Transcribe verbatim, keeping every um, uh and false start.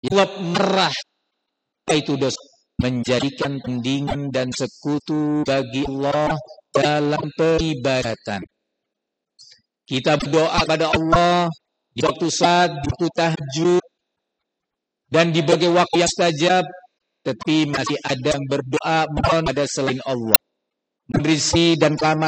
menyuap merah itu dosa, menjadikan tandingan dan sekutu bagi Allah dalam peribadatan. Kita berdoa pada Allah di waktu saat, di waktu tahajud, dan di berbagai waktu yang mustajab, tetapi masih ada yang berdoa mohon pada selain Allah, memberi dan kamar